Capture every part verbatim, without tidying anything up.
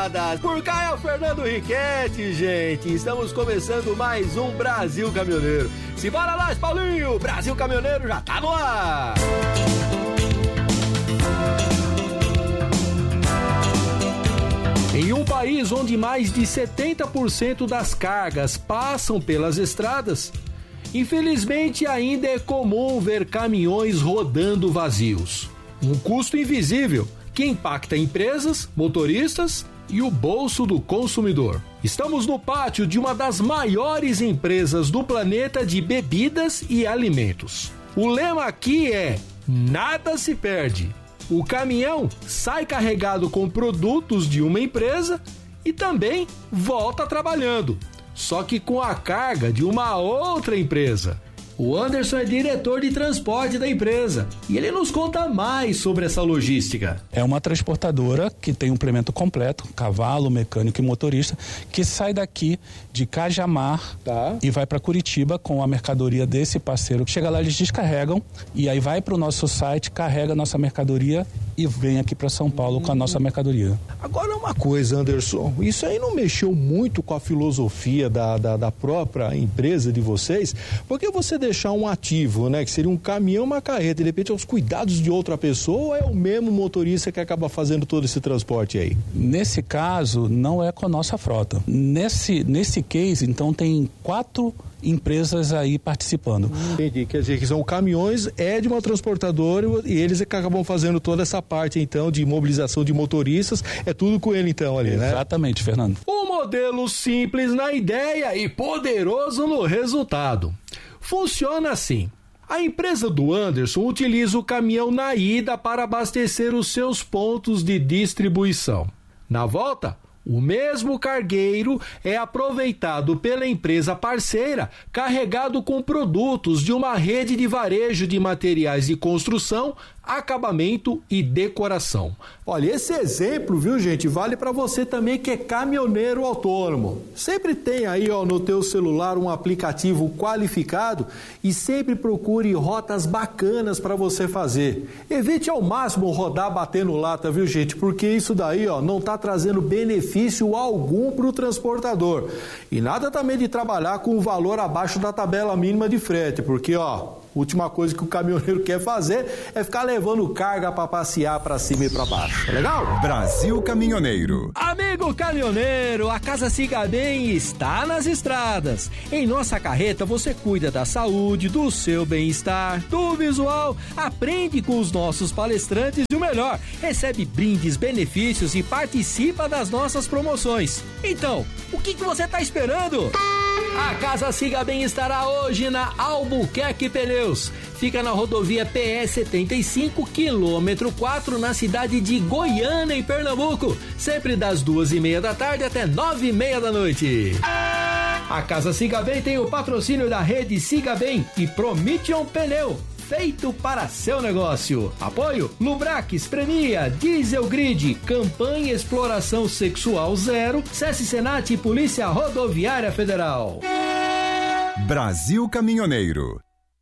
estradas. Por cá é o Fernando Riquetti, gente. Estamos começando mais um Brasil Caminhoneiro. Simbora lá, Paulinho! Brasil Caminhoneiro já tá no ar! Em um país onde mais de setenta por cento das cargas passam pelas estradas, infelizmente ainda é comum ver caminhões rodando vazios. Um custo invisível que impacta empresas, motoristas e o bolso do consumidor. Estamos no pátio de uma das maiores empresas do planeta de bebidas e alimentos. O lema aqui é: nada se perde. O caminhão sai carregado com produtos de uma empresa e também volta trabalhando, só que com a carga de uma outra empresa. O Anderson é diretor de transporte da empresa e ele nos conta mais sobre essa logística. É uma transportadora que tem um implemento completo, cavalo, mecânico e motorista, que sai daqui de Cajamar tá. e vai para Curitiba com a mercadoria desse parceiro. Chega lá, eles descarregam e aí vai para o nosso site, carrega a nossa mercadoria e vem aqui para São Paulo com a nossa mercadoria. Agora uma coisa, Anderson, isso aí não mexeu muito com a filosofia da, da, da própria empresa de vocês? Porque você deixar um ativo, né, que seria um caminhão, uma carreta, de repente aos cuidados de outra pessoa, ou é o mesmo motorista que acaba fazendo todo esse transporte aí? Nesse caso, não é com a nossa frota. Nesse, nesse case, então, tem quatro empresas aí participando. Entendi, quer dizer que são caminhões, é de uma transportadora e eles é que acabam fazendo toda essa parte, então, de mobilização de motoristas, é tudo com ele, então, ali, né? Exatamente, Fernando. Um modelo simples na ideia e poderoso no resultado. Funciona assim: a empresa do Anderson utiliza o caminhão na ida para abastecer os seus pontos de distribuição. Na volta, o mesmo cargueiro é aproveitado pela empresa parceira, carregado com produtos de uma rede de varejo de materiais de construção, acabamento e decoração. Olha, esse exemplo, viu, gente, vale para você também que é caminhoneiro autônomo. Sempre tem aí, ó, no teu celular um aplicativo qualificado e sempre procure rotas bacanas para você fazer. Evite ao máximo rodar batendo lata, viu, gente, porque isso daí, ó, não tá trazendo benefício algum para o transportador. E nada também de trabalhar com um valor abaixo da tabela mínima de frete, porque, ó, última coisa que o caminhoneiro quer fazer é ficar levando carga para passear para cima e para baixo. Tá legal? Brasil Caminhoneiro. Amigo caminhoneiro, a Casa Siga Bem está nas estradas. Em nossa carreta você cuida da saúde, do seu bem-estar, do visual, aprende com os nossos palestrantes e o melhor, recebe brindes, benefícios e participa das nossas promoções. Então, o que, que você está esperando? A Casa Siga Bem estará hoje na Albuquerque Pneus. Fica na rodovia P E setenta e cinco, quilômetro quatro, na cidade de Goiânia, em Pernambuco. Sempre das duas e meia da tarde até nove e meia da noite. A Casa Siga Bem tem o patrocínio da rede Siga Bem e Promission Pneu, feito para seu negócio. Apoio Lubrax, Premia, Diesel Grid, Campanha Exploração Sexual Zero, SESC Senat e Polícia Rodoviária Federal. Brasil Caminhoneiro.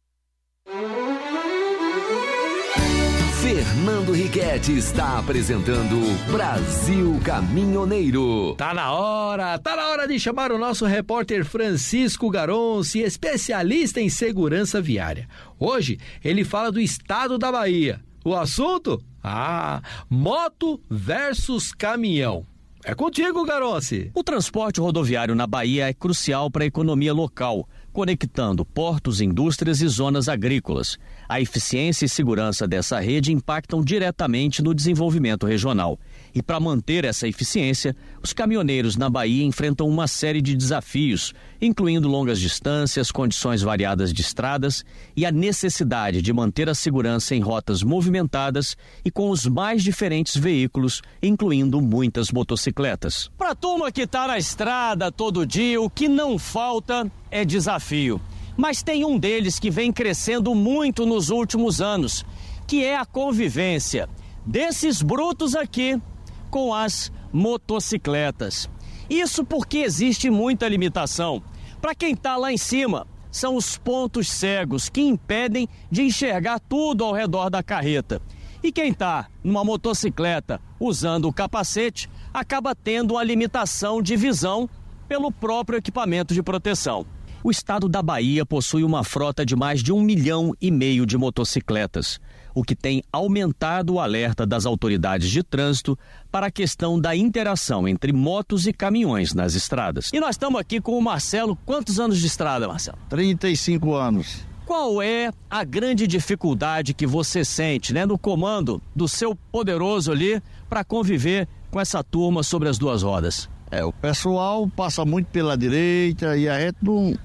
Fernando Riquetti está apresentando Brasil Caminhoneiro. Tá na hora, tá na hora de chamar o nosso repórter Francisco Garonci, especialista em segurança viária. Hoje ele fala do estado da Bahia. O assunto? Ah, moto versus caminhão. É contigo, Garonci. O transporte rodoviário na Bahia é crucial para a economia local, conectando portos, indústrias e zonas agrícolas. A eficiência e segurança dessa rede impactam diretamente no desenvolvimento regional. E para manter essa eficiência, os caminhoneiros na Bahia enfrentam uma série de desafios, incluindo longas distâncias, condições variadas de estradas e a necessidade de manter a segurança em rotas movimentadas e com os mais diferentes veículos, incluindo muitas motocicletas. Para a turma que está na estrada todo dia, o que não falta é desafio. Mas tem um deles que vem crescendo muito nos últimos anos, que é a convivência desses brutos aqui com as motocicletas. Isso porque existe muita limitação. Para quem está lá em cima, são os pontos cegos que impedem de enxergar tudo ao redor da carreta. E quem está numa motocicleta usando o capacete acaba tendo uma limitação de visão pelo próprio equipamento de proteção. O estado da Bahia possui uma frota de mais de um milhão e meio de motocicletas, o que tem aumentado o alerta das autoridades de trânsito para a questão da interação entre motos e caminhões nas estradas. E nós estamos aqui com o Marcelo. Quantos anos de estrada, Marcelo? trinta e cinco anos. Qual é a grande dificuldade que você sente, né, no comando do seu poderoso ali para conviver com essa turma sobre as duas rodas? É, o pessoal passa muito pela direita e a gente não...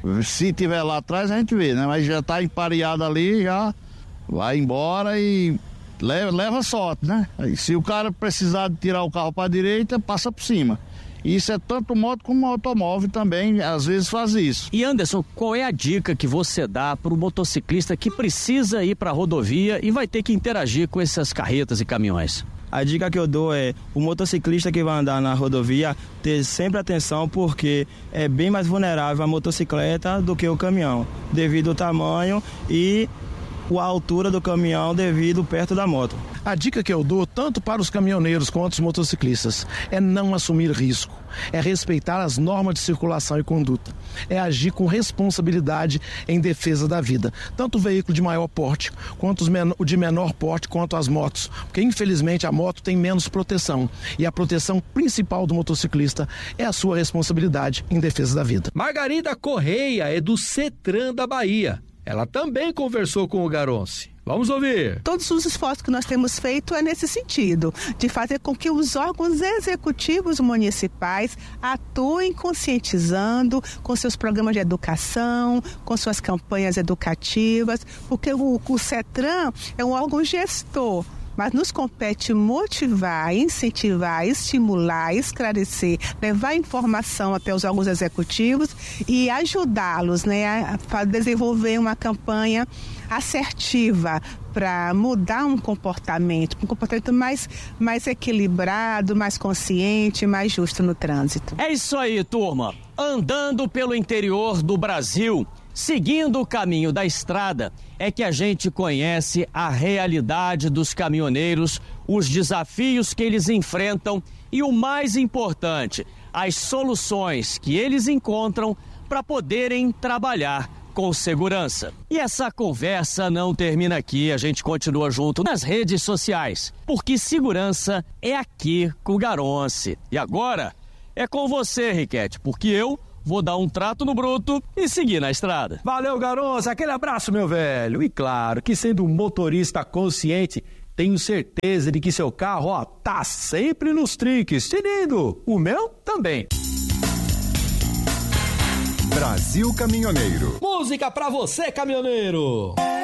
Se tiver lá atrás a gente vê, né? Mas já tá empareado ali, já vai embora e leva, leva sorte, né? Aí, se o cara precisar de tirar o carro para a direita, passa por cima. Isso é tanto moto como automóvel também, às vezes faz isso. E Anderson, qual é a dica que você dá para o motociclista que precisa ir para a rodovia e vai ter que interagir com essas carretas e caminhões? A dica que eu dou é o motociclista que vai andar na rodovia ter sempre atenção, porque é bem mais vulnerável a motocicleta do que o caminhão, devido ao tamanho e a altura do caminhão devido perto da moto. A dica que eu dou, tanto para os caminhoneiros quanto os motociclistas, é não assumir risco, é respeitar as normas de circulação e conduta, é agir com responsabilidade em defesa da vida, tanto o veículo de maior porte, quanto o de menor porte, quanto as motos, porque infelizmente a moto tem menos proteção, e a proteção principal do motociclista é a sua responsabilidade em defesa da vida. Margarida Correia é do CETRAN da Bahia. Ela também conversou com o Garonce. Vamos ouvir. Todos os esforços que nós temos feito é nesse sentido, de fazer com que os órgãos executivos municipais atuem conscientizando com seus programas de educação, com suas campanhas educativas, porque o, o CETRAN é um órgão gestor, mas nos compete motivar, incentivar, estimular, esclarecer, levar informação até os órgãos executivos e ajudá-los, né, a desenvolver uma campanha assertiva para mudar um comportamento, um comportamento mais, mais equilibrado, mais consciente, mais justo no trânsito. É isso aí, turma. Andando pelo interior do Brasil, seguindo o caminho da estrada, é que a gente conhece a realidade dos caminhoneiros, os desafios que eles enfrentam e, o mais importante, as soluções que eles encontram para poderem trabalhar com segurança. E essa conversa não termina aqui, a gente continua junto nas redes sociais, porque segurança é aqui com o Garonce. E agora é com você, Riquete, porque eu vou dar um trato no bruto e seguir na estrada. Valeu, Garonce, aquele abraço, meu velho. E claro que, sendo um motorista consciente, tenho certeza de que seu carro, ó, tá sempre nos trinques. Tinindo, o meu também. Brasil Caminhoneiro. Música pra você, caminhoneiro.